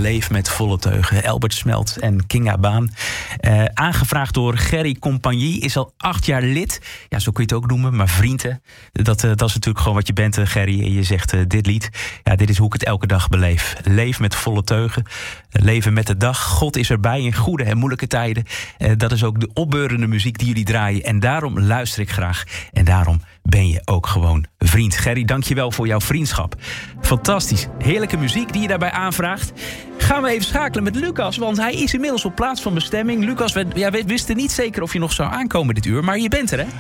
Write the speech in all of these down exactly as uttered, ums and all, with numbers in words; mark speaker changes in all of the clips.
Speaker 1: Leef met volle teugen. Elbert Smelt en Kinga Baan. Uh, aangevraagd door Gerry Compagnie. Is al acht jaar lid. Ja, zo kun je het ook noemen. Maar vrienden, dat, uh, dat is natuurlijk gewoon wat je bent, uh, Gerry. En je zegt uh, dit lied. Ja, dit is hoe ik het elke dag beleef. Leef met volle teugen. Uh, leven met de dag. God is erbij in goede en moeilijke tijden. Uh, dat is ook de opbeurende muziek die jullie draaien. En daarom luister ik graag. En daarom ben je ook gewoon vriend. Gerry, dank je wel voor jouw vriendschap. Fantastisch. Heerlijke muziek die je daarbij aanvraagt. Gaan we even schakelen met Lucas, want hij is inmiddels op plaats van bestemming. Lucas, we, ja, we wisten niet zeker of je nog zou aankomen dit uur, maar je bent er, hè?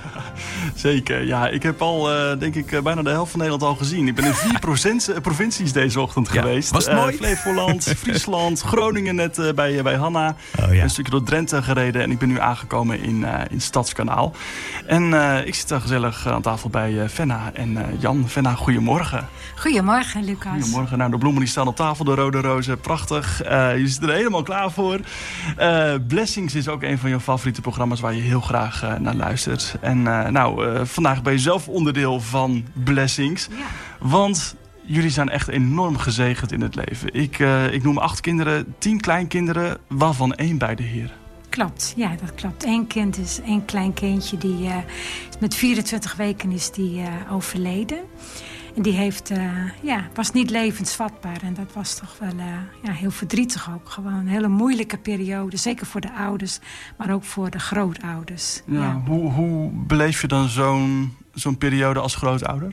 Speaker 2: Zeker, ja. Ik heb al, uh, denk ik, uh, bijna de helft van Nederland al gezien. Ik ben in vier provincies, provincies deze ochtend ja, geweest.
Speaker 1: Was het mooi?
Speaker 2: Uh, Flevoland, Friesland, Groningen net uh, bij, uh, bij Hanna.
Speaker 1: Oh, ja.
Speaker 2: Een stukje door Drenthe gereden en ik ben nu aangekomen in, uh, in Stadskanaal. En uh, ik zit daar gezellig aan tafel bij uh, Fenna en uh, Jan. Fenna, goedemorgen.
Speaker 3: Goedemorgen, Lucas.
Speaker 2: Goedemorgen. Nou, de bloemen die staan op tafel, de rode rozen, prachtig. Uh, je zit er helemaal klaar voor. Uh, Blessings is ook een van je favoriete programma's waar je heel graag uh, naar luistert. En uh, nou, uh, vandaag ben je zelf onderdeel van Blessings.
Speaker 3: Ja.
Speaker 2: Want jullie zijn echt enorm gezegend in het leven. Ik, uh, ik noem acht kinderen, tien kleinkinderen, waarvan één bij de Heer.
Speaker 3: Klopt, ja, dat klopt. Eén kind is één klein kindje die uh, met vierentwintig weken is die uh, overleden. En die heeft, uh, ja, was niet levensvatbaar. En dat was toch wel uh, ja, heel verdrietig ook. Gewoon een hele moeilijke periode. Zeker voor de ouders, maar ook voor de grootouders.
Speaker 2: Ja,
Speaker 3: ja.
Speaker 2: Hoe, hoe beleef je dan zo'n, zo'n periode als grootouder?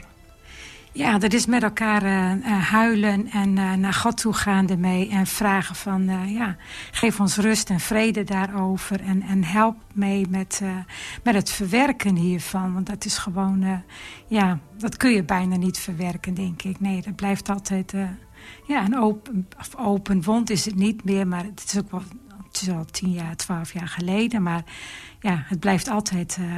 Speaker 3: Ja, dat is met elkaar uh, huilen en uh, naar God toe gaan ermee. En vragen van, uh, ja, geef ons rust en vrede daarover. En, en help mee met, uh, met het verwerken hiervan. Want dat is gewoon, uh, ja, dat kun je bijna niet verwerken, denk ik. Nee, dat blijft altijd, uh, ja, een open, open wond is het niet meer. Maar het is ook wel, het is al tien jaar, twaalf jaar geleden. Maar ja, het blijft altijd Uh,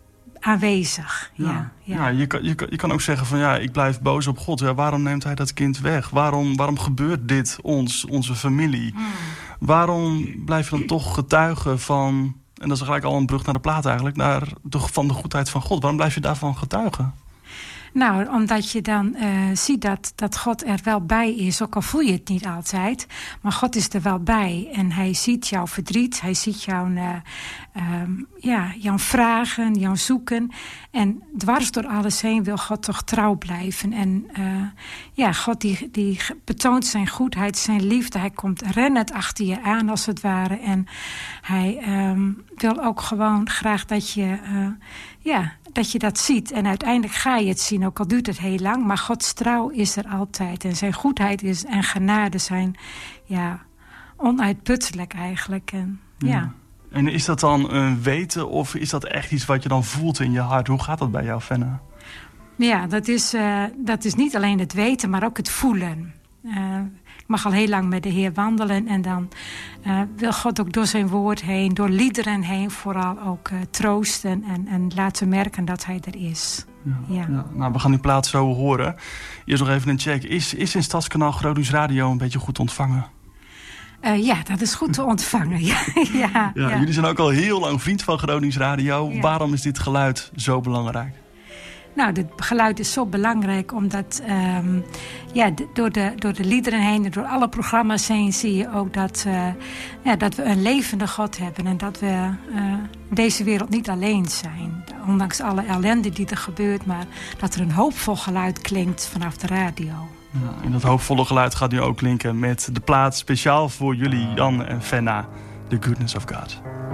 Speaker 3: aanwezig, ja.
Speaker 2: ja,
Speaker 3: ja.
Speaker 2: ja je, kan, je, kan, je kan ook zeggen van ja, ik blijf boos op God. Ja, waarom neemt hij dat kind weg? Waarom, waarom gebeurt dit ons, onze familie? Mm. Waarom blijf je dan toch getuigen van, en dat is gelijk al een brug naar de plaat eigenlijk, naar de, van de goedheid van God. Waarom blijf je daarvan getuigen?
Speaker 3: Nou, omdat je dan uh, ziet dat, dat God er wel bij is. Ook al voel je het niet altijd. Maar God is er wel bij. En hij ziet jouw verdriet. Hij ziet jouw, uh, um, ja, jouw vragen, jouw zoeken. En dwars door alles heen wil God toch trouw blijven. En uh, ja, God die, die betoont zijn goedheid, zijn liefde. Hij komt rennend achter je aan als het ware. En hij um, wil ook gewoon graag dat je, uh, ja, dat je dat ziet. En uiteindelijk ga je het zien, ook al duurt het heel lang. Maar Gods trouw is er altijd. En zijn goedheid is, en genade zijn, ja, onuitputtelijk eigenlijk. En, ja.
Speaker 2: ja. En is dat dan een weten of is dat echt iets wat je dan voelt in je hart? Hoe gaat dat bij jou, Fenna?
Speaker 3: Ja, dat is, uh, dat is niet alleen het weten, maar ook het voelen. Uh, ik mag al heel lang met de Heer wandelen. En dan uh, wil God ook door zijn woord heen, door liederen heen, vooral ook uh, troosten en, en laten merken dat hij er is.
Speaker 2: Ja,
Speaker 3: ja.
Speaker 2: Ja. Nou, we gaan die plaat zo horen. Eerst nog even een check. Is, is in Stadskanaal Gronings Radio een beetje goed ontvangen?
Speaker 3: Uh, ja, dat is goed te ontvangen. ja, ja,
Speaker 2: ja,
Speaker 3: ja.
Speaker 2: Jullie zijn ook al heel lang vriend van Gronings Radio. Ja. Waarom is dit geluid zo belangrijk?
Speaker 3: Nou, het geluid is zo belangrijk omdat um, ja, de, door, de, door de liederen heen en door alle programma's heen zie je ook dat, uh, ja, dat we een levende God hebben. En dat we uh, deze wereld niet alleen zijn. Ondanks alle ellende die er gebeurt, maar dat er een hoopvol geluid klinkt vanaf de radio.
Speaker 2: Ja, en dat hoopvolle geluid gaat nu ook klinken met de plaat speciaal voor jullie, Jan en Fenna, The Goodness of God.